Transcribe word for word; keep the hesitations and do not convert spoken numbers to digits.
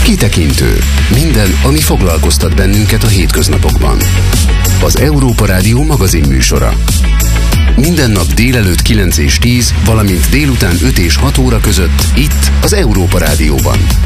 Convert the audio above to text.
Kitekintő. Minden, ami foglalkoztat bennünket a hétköznapokban. Az Európa Rádió magazinműsora. Minden nap délelőtt kilenc és tíz, valamint délután öt és hat óra között itt az Európa Rádióban.